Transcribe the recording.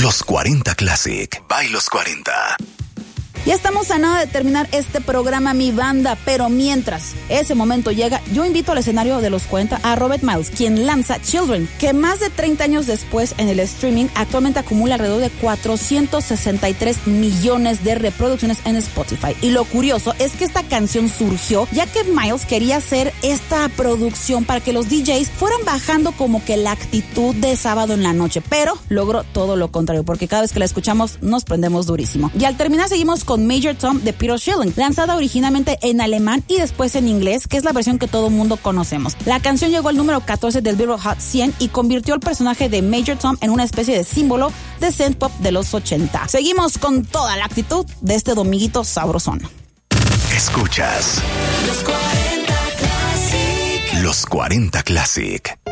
Los 40 Classic, by Los 40. Ya estamos a nada de terminar este programa, mi banda, pero mientras ese momento llega, yo invito al escenario de los 40 a Robert Miles, quien lanza Children, que más de 30 años después en el streaming actualmente acumula alrededor de 463 millones de reproducciones en Spotify. Y lo curioso es que esta canción surgió ya que Miles quería hacer esta producción para que los DJs fueran bajando como que la actitud de sábado en la noche, pero logró todo lo contrario, porque cada vez que la escuchamos nos prendemos durísimo. Y al terminar seguimos con Major Tom de Peter Schilling, lanzada originalmente en alemán y después en inglés, que es la versión que todo mundo conocemos. La canción llegó al número 14 del Billboard Hot 100 y convirtió al personaje de Major Tom en una especie de símbolo de synth pop de los 80. Seguimos con toda la actitud de este dominguito sabrosón. Escuchas Los 40 Classic. Los 40 Classic.